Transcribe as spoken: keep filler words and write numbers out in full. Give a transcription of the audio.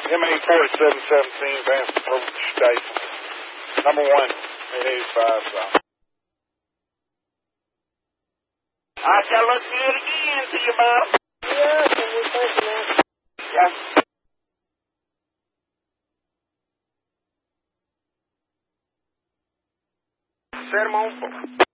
M A forty-seven seventeen, Vance Approach Station. Number one, eight eighty-five south. I shall look good again to you, Bob. Yeah, can we thank you, man? Yes. Set him on four.